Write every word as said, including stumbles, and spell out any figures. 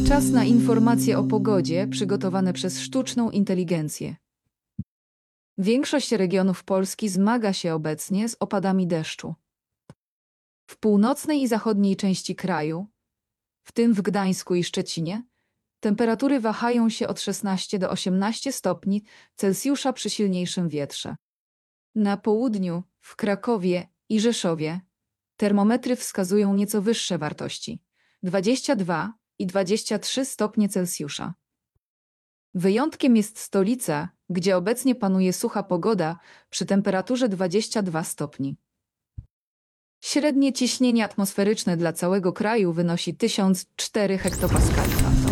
Czas na informacje o pogodzie przygotowane przez sztuczną inteligencję. Większość regionów Polski zmaga się obecnie z opadami deszczu. W północnej i zachodniej części kraju, w tym w Gdańsku i Szczecinie, temperatury wahają się od szesnastu do osiemnastu stopni Celsjusza przy silniejszym wietrze. Na południu, w Krakowie i Rzeszowie, termometry wskazują nieco wyższe wartości – dwadzieścia dwa i dwadzieścia trzy stopnie Celsjusza. Wyjątkiem jest stolica, gdzie obecnie panuje sucha pogoda przy temperaturze dwudziestu dwóch stopni. Średnie ciśnienie atmosferyczne dla całego kraju wynosi tysiąc cztery hektopaskali.